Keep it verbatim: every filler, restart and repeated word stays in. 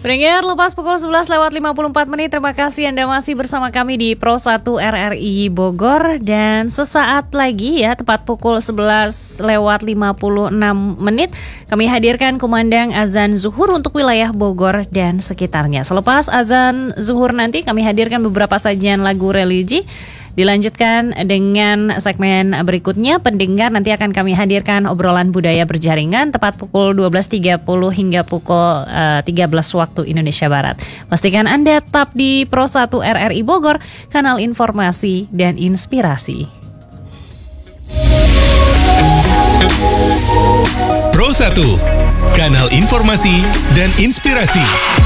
Pendengar, lepas pukul sebelas lewat lima puluh empat menit. Terima kasih Anda masih bersama kami di Pro satu R R I Bogor. Dan sesaat lagi ya, tepat pukul sebelas lewat lima puluh enam menit, kami hadirkan kumandang azan zuhur untuk wilayah Bogor dan sekitarnya. Selepas azan zuhur nanti kami hadirkan beberapa sajian lagu religi. Dilanjutkan dengan segmen berikutnya, pendengar, nanti akan kami hadirkan obrolan budaya berjaringan tepat pukul dua belas tiga puluh hingga pukul uh, tiga belas waktu Indonesia Barat. Pastikan Anda tetap di Pro satu R R I Bogor, kanal informasi dan inspirasi. Pro satu, kanal informasi dan inspirasi.